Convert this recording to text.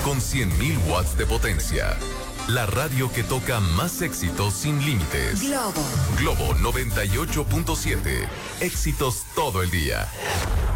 con 100.000 watts de potencia. La radio que toca más éxitos sin límites. Globo. Globo 98.7. Éxitos todo el día.